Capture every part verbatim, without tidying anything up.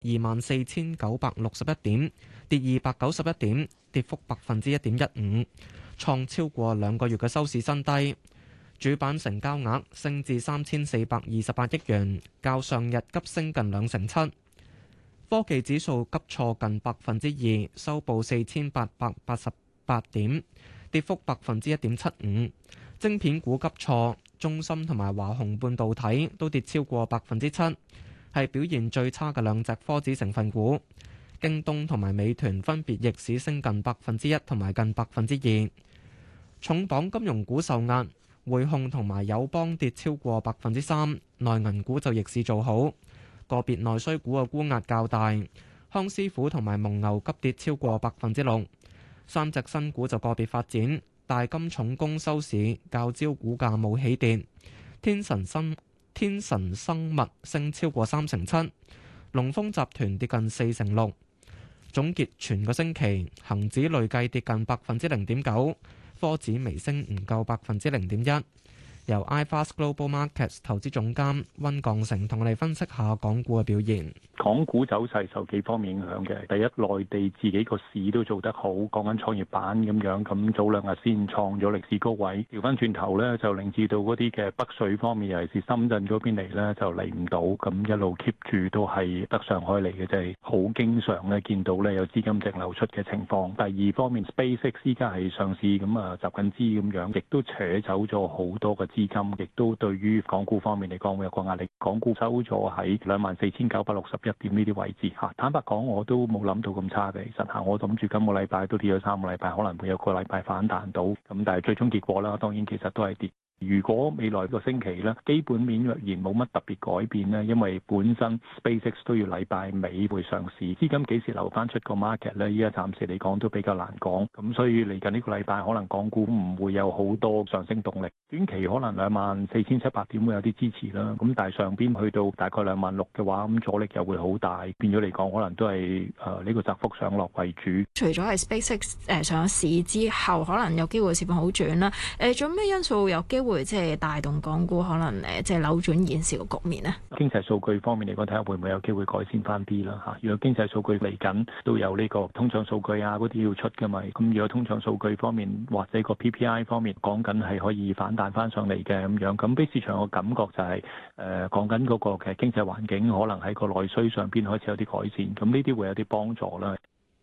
二萬四千九百六十一點，跌二百九十一點，跌幅百分之一點一五，創超過兩個月嘅收市新低。主板成交額升至三千四百二十八億元，較上日急升近兩成七。科技指數急挫近百分之二，收報四千八百八十八點，跌幅百分之一點七五。晶片股急挫，中芯同埋華虹半導體都跌超過百分之七，係表現最差嘅兩隻科指成分股。京東同埋美團分別逆市升近百分之一同埋近百分之二。重磅金融股受壓。匯控同埋友邦跌超過百分之三，內銀股就逆市做好，個別內需股嘅沽壓較大，康師傅同埋蒙牛急跌超過百分之六，三隻新股就個別發展，大金重工收市較招股價冇起跌，天神生天神生物升超過三成七，龍豐集團跌近四成六。總結全個星期，恒指累計跌近百分之零點九。科指微升唔夠百分之零點一，由 iFast Global Markets 投資總監溫鋼成同我哋分析下港股嘅表現。 港股走勢受幾方面影響嘅，第一，內地自己個市都做得好，講緊創業板咁樣，咁早兩日先創咗歷史高位，調翻轉頭咧就令至到嗰啲嘅北水方面，尤其是深圳嗰邊嚟咧就嚟唔到，咁一路 keep 住都係得上海嚟嘅，就係好經常咧見到咧有資金淨流出嘅情況。第二方面 ，SpaceX 依家係上市咁啊集緊資咁樣，亦都扯走咗好多嘅資金，亦都對於港股方面嚟講會有個壓力。港股收咗喺兩萬四千九百六十一點呢啲位置嚇，坦白講我都冇諗到咁差嘅。其實嚇，我諗住今個禮拜都跌咗三個禮拜，可能會有個禮拜反彈到，咁但係最終結果啦，當然其實都係跌。如果未來個星期咧，基本面若然冇乜特別改變咧，因為本身 SpaceX 都要禮拜尾會上市，資金幾時流翻出個 market 咧？依家暫時嚟講都比較難講，咁所以嚟緊呢個禮拜可能港股唔會有好多上升動力，短期可能兩萬四千七百點會有啲支持啦。咁但係上邊去到大概兩萬六嘅話，咁阻力又會好大，變咗嚟講可能都係誒呢個窄幅上落為主。 除咗係 SpaceX 誒上市之後，可能有機會市況好轉啦。誒，仲有咩因素有機會？會即係帶動港股可能誒，即係扭轉現時嘅局面咧。 經濟數據方面嚟講，睇下會唔會有機會改善翻啲啦嚇。如果經濟數據嚟緊都有呢個通脹數據啊嗰啲要出㗎嘛，咁如果通脹數據方面或者個 P P I 方面講緊係可以反彈翻上嚟嘅咁樣，咁俾市場個感覺就係誒講緊嗰個嘅經濟環境可能喺個內需上邊開始有啲改善，咁呢啲會有啲幫助啦。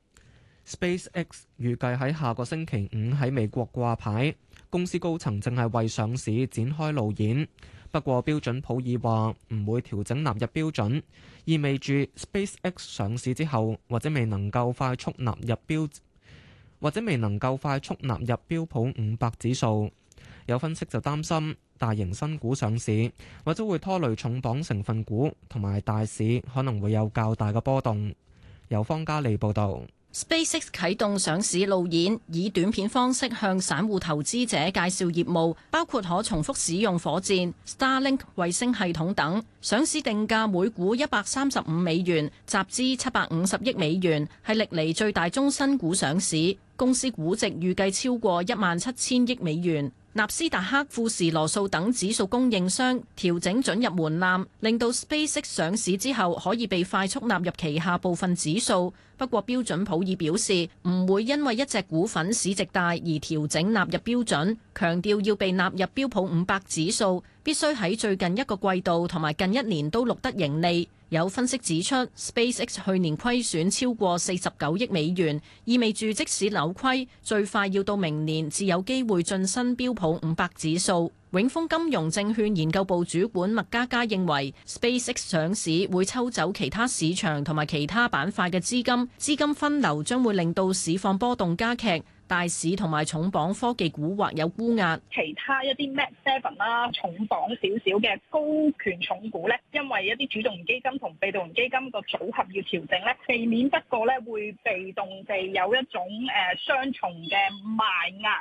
SpaceX 預計喺下個星期五喺美國掛牌。公司高層正係為上市展開路演，不過標準普爾話唔會調整納入標準，意味住 SpaceX 上市之後或者未能夠快速納入標，或者未能夠快速納入標普五百指數。有分析就擔心大型新股上市或者會拖累重磅成分股，同埋大市可能會有較大嘅波動。由方嘉利報導。 SpaceX 啟動上市路演，以短片方式向散戶投資者介紹業務，包括可重複使用火箭、Starlink 衛星系統等。上市定價每股一百三十五美元，集資七百五十億美元，係歷嚟最大宗新股上市。公司估值預計超過一萬七千億美元。納斯達克、富時羅素等指數供應商調整准入門檻，令到 SpaceX 上市之後可以被快速納入旗下部分指數。不過標準普爾表示唔會因為一隻股份市值大而調整納入標準，強調要被納入標普五百指數，必須喺最近一個季度同埋近一年都錄得盈利。有分析指出 ，SpaceX 去年虧損超過四十九億美元，意味住即使扭虧，最快要到明年至有機會晉身標普五百指數。永豐金融證券研究部主管麥嘉嘉認為 ，SpaceX 上市會抽走其他市場同埋其他板塊嘅資金，資金分流將會令到市況波動加劇。大市同埋重磅科技股或有沽壓， 其他一啲 Mag Seven 啦，重磅少少嘅高權重股咧，因為一啲主動型基金同被動型基金個組合要調整咧，避免不過咧會被動地有一種誒雙重嘅賣壓啊。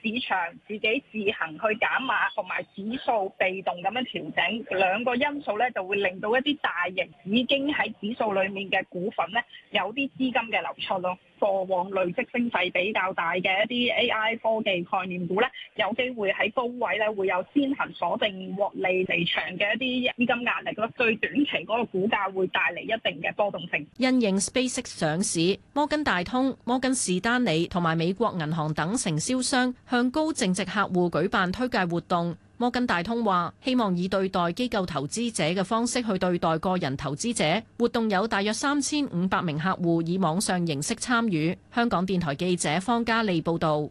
市場自己自行去減碼，同埋指數被動咁樣調整，兩個因素咧就會令到一啲大型已經喺指數裡面嘅股份咧有啲資金嘅流出咯。過往累積升勢比較大嘅一啲 A I 科技概念股咧，有機會喺高位咧會有先行鎖定獲利離場嘅一啲資金壓力咯，對短期嗰個股價會帶嚟一定嘅波動性。 因應 SpaceX 上市，摩根大通、摩根士丹利同埋美國銀行等承銷商向高淨值客戶舉辦推介活動。摩根大通話希望以對待機構投資者嘅方式去對待個人投資者。活動有大約三千五百名客戶以網上形式參與。香港電台記者方嘉利報導。